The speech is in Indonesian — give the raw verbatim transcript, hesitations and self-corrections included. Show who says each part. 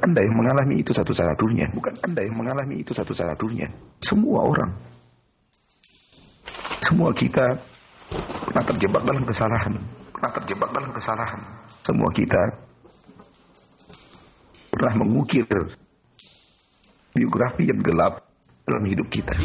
Speaker 1: Anda yang mengalami itu satu-satunya. Bukan Anda yang mengalami itu satu-satunya. Semua orang. Semua kita pernah terjebak dalam kesalahan. Pernah terjebak dalam kesalahan. Semua kita pernah mengukir biografi yang gelap dalam hidup kita.